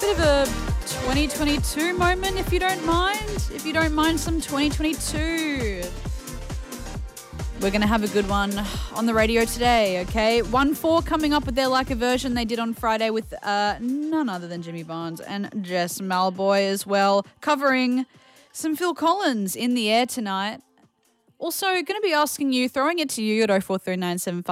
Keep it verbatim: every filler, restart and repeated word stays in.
bit of a twenty twenty-two moment, if you don't mind. If you don't mind some twenty twenty-two. We're going to have a good one on the radio today, okay? one four coming up with their like a version they did on Friday with uh, none other than Jimmy Barnes and Jess Malboy as well, covering some Phil Collins in the air tonight. Also, going to be asking you, throwing it to you at oh four three nine seven five